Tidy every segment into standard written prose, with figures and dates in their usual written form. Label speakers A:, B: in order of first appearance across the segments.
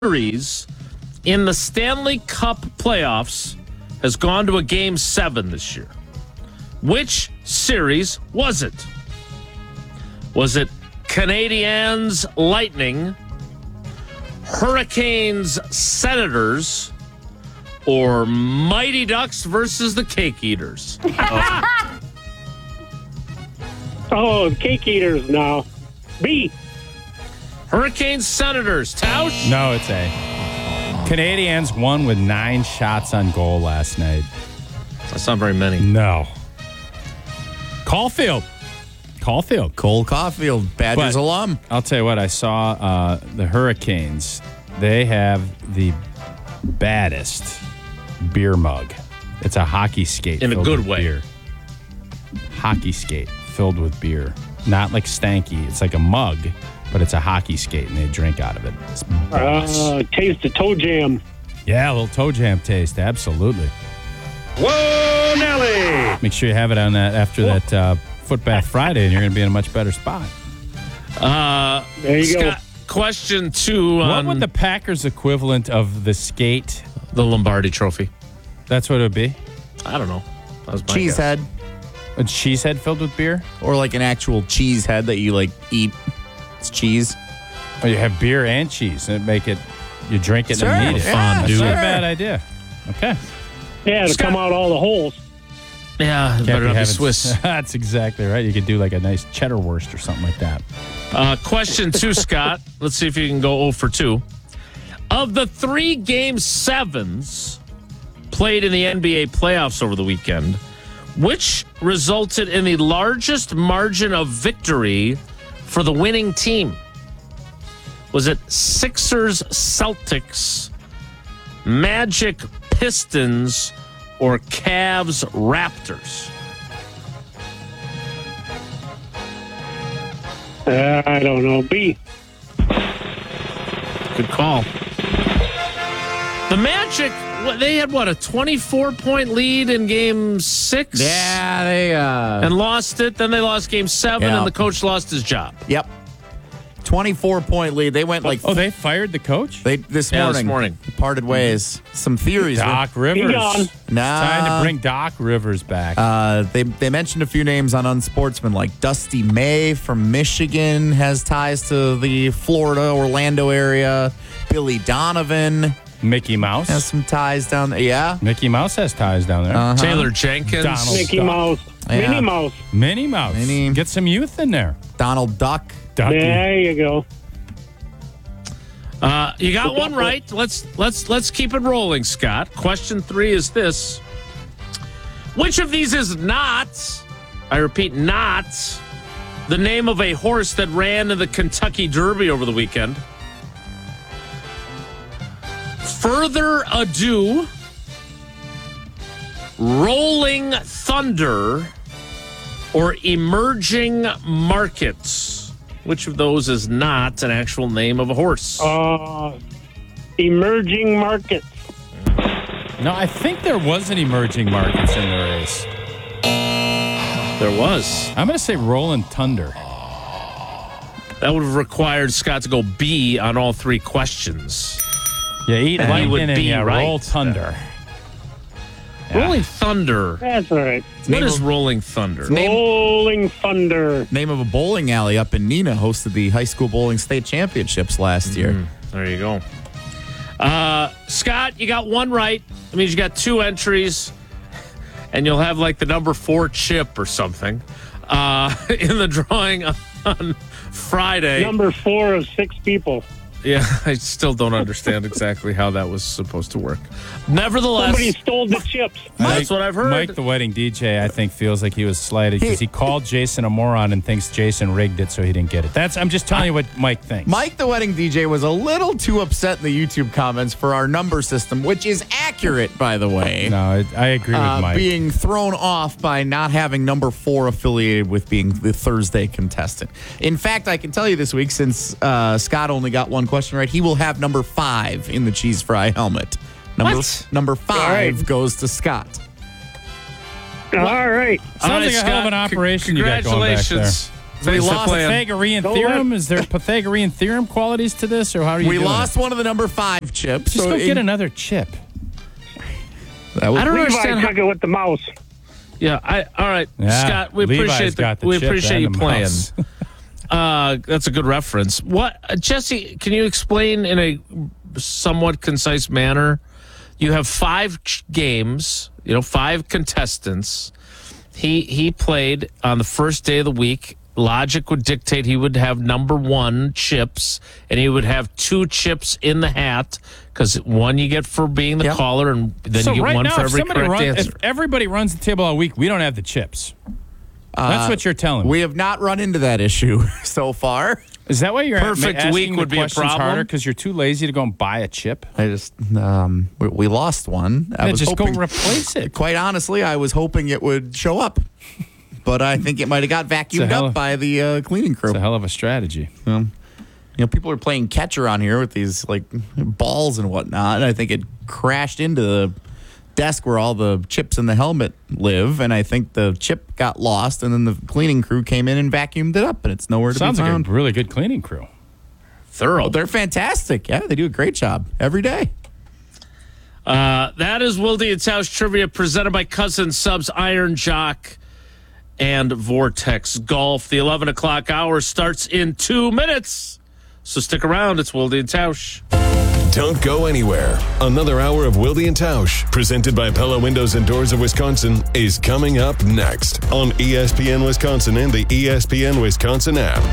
A: series in the Stanley Cup playoffs has gone to a Game 7 this year. Which series was it? Was it Canadiens Lightning, Hurricanes Senators, or Mighty Ducks versus the Cake Eaters?
B: Oh, the Cake Eaters now. B.
A: Hurricanes Senators. Tausch?
C: No, it's A. Canadiens won with 9 shots on goal last night.
A: That's not very many.
C: No. Caulfield.
D: Cole Caulfield, Badgers alum.
C: I'll tell you what, I saw the Hurricanes. They have the baddest beer mug. It's a hockey skate.
A: In a
C: filled
A: good
C: with
A: way.
C: Beer. Hockey skate filled with beer. Not like stanky. It's like a mug, but it's a hockey skate, and they drink out of it. It's boss.
B: Taste the toe jam.
C: Yeah, a little toe jam taste. Absolutely.
D: Whoa, Nelly!
C: Make sure you have it on that after that Foot Bath Friday, and you're going to be in a much better spot.
B: There you
A: Scott, question 2
C: What
A: on
C: would the Packers equivalent of the skate?
A: the Lombardi Trophy.
C: That's what it would be?
A: I don't know. That was my
D: Cheese
A: guess.
D: head.
C: A cheese head filled with beer?
D: Or like an actual cheese head that you eat. It's cheese.
C: Or you have beer and cheese and make it, you drink it
D: Sure,
C: and eat it.
D: yeah,
C: That's
D: sure.
C: not a bad idea. Okay.
B: Yeah, to come out all the holes.
A: Yeah,
C: Can't
A: better not be
C: having-
A: Swiss.
C: That's exactly right. You could do like a nice cheddar wurst or something like that.
A: Question 2, Scott. Let's see if you can go 0 for 2. Of the 3 Game 7s played in the NBA playoffs over the weekend, which resulted in the largest margin of victory for the winning team? Was it Sixers Celtics, Magic Pistons, or Cavs Raptors?
B: I don't know. B.
A: Good call. The Magic, they had a 24-point lead in Game 6?
D: Yeah, they
A: And lost it. Then they lost Game 7,
D: Yeah.
A: and the coach lost his job.
D: Yep. 24-point lead. They went
C: Oh, they fired the coach?
D: this
A: Yeah,
D: morning.
A: this morning.
D: Parted ways. Some theories.
C: Doc
B: He
C: Rivers.
B: gone.
C: Time to bring Doc Rivers back.
D: They mentioned a few names on Unsportsman, like Dusty May from Michigan has ties to the Florida, Orlando area. Billy Donovan
C: Mickey Mouse.
D: has some ties down there. Yeah.
C: Mickey Mouse has ties down there.
A: Taylor Jenkins.
C: Donald
B: Mickey
C: Duck.
B: Mouse.
D: Yeah.
B: Minnie Mouse.
C: Minnie Mouse.
D: Minnie.
C: Get some youth in there.
D: Donald Duck.
C: Ducky.
B: There you go.
A: You got one right. Let's keep it rolling, Scott. Question 3 is this. Which of these is not, I repeat, not the name of a horse that ran in the Kentucky Derby over the weekend? Further Ado, Rolling Thunder, or Emerging Markets? Which of those is not an actual name of a horse?
B: Emerging markets.
C: No, I think there was an emerging markets in the race.
A: There was.
C: I'm going to say Rolling Thunder.
A: That would have required Scott to go B on all 3 questions.
C: Yeah, eat
A: And he
C: lightning
A: would
C: and
A: be
C: yeah,
A: right.
C: roll thunder.
A: Rolling Thunder.
B: That's all right.
A: What is Rolling Thunder?
B: Rolling Thunder.
D: Name of a bowling alley up in Neenah hosted the high school bowling state championships last year.
A: There you go. Scott, you got one right. That means you got 2 entries, and you'll have the number 4 chip or something in the drawing on Friday.
B: Number 4 of 6 people.
A: Yeah, I still don't understand exactly how that was supposed to work. Nevertheless,
B: Somebody stole the chips.
A: that's what I've heard.
C: Mike, the wedding DJ, I think feels like he was slighted because he called Jason a moron and thinks Jason rigged it so he didn't get it. I'm just telling you what Mike thinks.
D: Mike, the wedding DJ, was a little too upset in the YouTube comments for our number system, which is accurate, by the way.
C: No, I agree with Mike.
D: Being thrown off by not having number 4 affiliated with being the Thursday contestant. In fact, I can tell you this week, since Scott only got one question right, he will have number 5 in the cheese fry helmet. Number 5
B: right.
D: goes to Scott.
B: All right.
C: Sounds like a hell of an operation you got going back there.
A: Congratulations. So
D: We
A: he's
D: lost
A: playing.
C: Pythagorean
B: Go
C: theorem?
B: ahead.
C: Is there Pythagorean theorem qualities to this, or how do you
D: We
C: doing
D: lost
C: it?
D: one of the number 5 chips.
C: Just go get another chip.
D: That was,
A: I don't
B: Levi
A: understand. How,
B: took it with the mouse.
A: yeah, all right,
C: Yeah,
A: Scott. We
C: Levi's
A: appreciate
C: got the
A: we
C: chip
A: appreciate
C: and
A: you
C: the
A: playing.
C: mouse.
A: That's a good reference. What, Jesse? Can you explain in a somewhat concise manner? You have 5 games. 5 contestants. He played on the first day of the week. Logic would dictate he would have number 1 chips, and he would have 2 chips in the hat because one you get for being the caller, and then
C: So
A: you get
C: right
A: one
C: now,
A: for
C: if
A: every
C: somebody
A: correct
C: runs,
A: answer.
C: if everybody runs the table all week, we don't have the chips. That's what you're telling me.
D: we have not run into that issue so far.
C: Is that why you're
A: Perfect
C: asking
A: week
C: the
A: would be a
C: questions
A: problem?
C: harder because you're too lazy to go and buy a chip?
D: I just we lost one. I
C: Yeah,
D: was
C: just
D: hoping,
C: go replace it.
D: Quite honestly, I was hoping it would show up, but I think it might have got vacuumed
C: hell
D: up
C: of-
D: by the cleaning crew.
C: It's a hell of a strategy.
D: People are playing catcher on here with these like balls and whatnot. And I think it crashed into the desk where all the chips in the helmet live, and I think the chip got lost, and then the cleaning crew came in and vacuumed it up, and it's nowhere to
C: Sounds
D: be
C: like
D: found.
C: a really good cleaning crew.
A: Thorough.
D: They're fantastic. Yeah, they do a great job every day.
A: That is Wilde and Tausch Trivia presented by Cousin Subs, Iron Jock, and Vortex Golf. The 11 o'clock hour starts in 2 minutes. So stick around. It's Wilde and Tausch.
E: Don't go anywhere. Another hour of Wilde and Tausch, presented by Pella Windows and Doors of Wisconsin, is coming up next on ESPN Wisconsin and the ESPN Wisconsin app.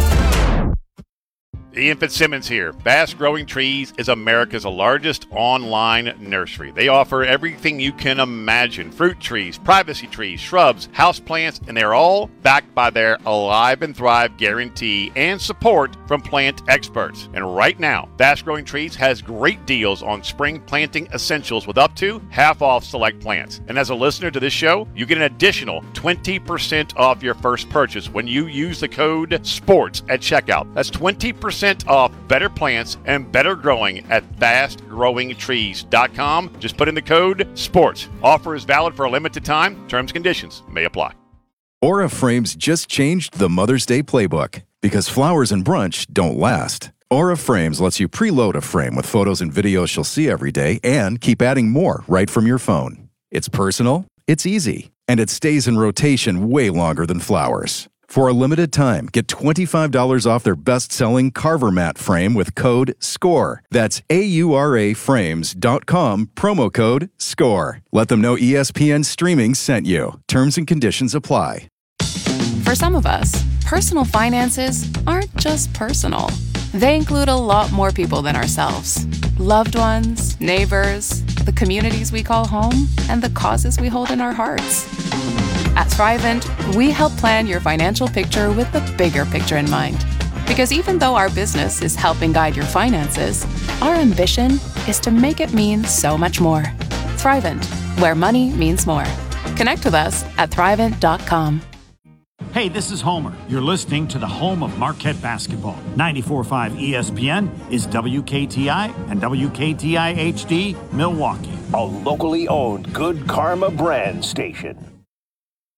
F: Ian Fitzsimmons here. Fast Growing Trees is America's largest online nursery. They offer everything you can imagine. Fruit trees, privacy trees, shrubs, houseplants, and they're all backed by their Alive and Thrive guarantee and support from plant experts. And right now, Fast Growing Trees has great deals on spring planting essentials with up to half off select plants. And as a listener to this show, you get an additional 20% off your first purchase when you use the code SPORTS at checkout. That's 20% off better plants and better growing at fastgrowingtrees.com. Just put in the code SPORTS. Offer is valid for a limited time. Terms and conditions may apply.
G: Aura Frames just changed the Mother's Day playbook because flowers and brunch don't last. Aura Frames lets you preload a frame with photos and videos she'll see every day and keep adding more right from your phone. It's personal, it's easy, and it stays in rotation way longer than flowers. For a limited time, get $25 off their best-selling Carver Mat frame with code SCORE. That's AURAFrames.com, promo code SCORE. Let them know ESPN Streaming sent you. Terms and conditions apply.
H: For some of us, personal finances aren't just personal. They include a lot more people than ourselves. Loved ones, neighbors, the communities we call home, and the causes we hold in our hearts. At Thrivent, we help plan your financial picture with the bigger picture in mind. Because even though our business is helping guide your finances, our ambition is to make it mean so much more. Thrivent, where money means more. Connect with us at Thrivent.com.
I: Hey, this is Homer. You're listening to the home of Marquette basketball. 94.5 ESPN is WKTI and WKTI HD, Milwaukee.
J: A locally owned Good Karma brand station.